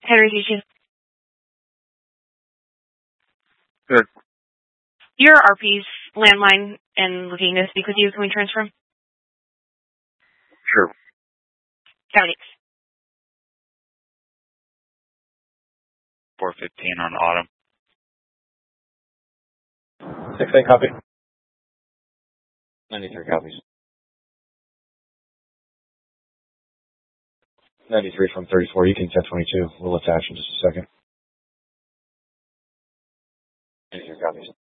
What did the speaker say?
Henry Fusion. Good. Your RP's landline and looking to speak with you. Can we transfer him? Sure. Thanks. 415 on Autumn. 6-8 copy. 93 copies. 93 from 34. You can 1022. We'll attach in just a second. 93 copies.